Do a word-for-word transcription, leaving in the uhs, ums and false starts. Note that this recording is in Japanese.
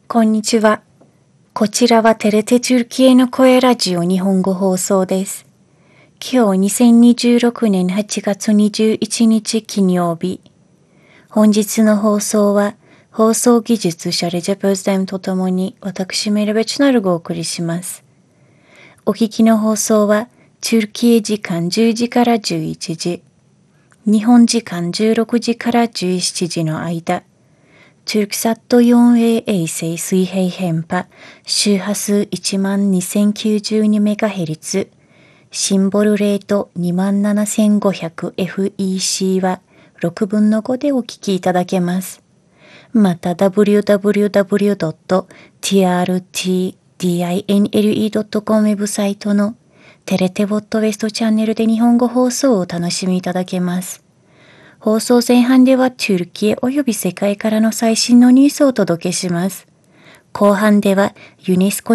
こんにちは。こちらはテレテチュルキエの声ラジオ日本語放送です。今日にせんにじゅうろくねんはちがつにじゅういちにち金曜日。本日の放送は放送技術者レジェプズデムとともに私メルベチナルがお送りします。お聞きの放送はチュルキエ時間じゅうじからじゅういちじ、日本時間じゅうろくじからじゅうしちじの間、チュルクサット フォーエー 衛星水平変波周波数 いちまんにせんきゅうじゅうにメガヘルツ、シンボルレート にまんななせんごひゃくエフイーシー はろくぶんのごでお聞きいただけます。また ダブリューダブリューダブリュードットティーアールティーディーアイエヌエルイードットコム ウェブサイトのテレテボットウェストチャンネルで日本語放送をお楽しみいただけます。放送前半ではチュルキエ及び世界からの最新のニュースをお届けします。後半ではユネスコ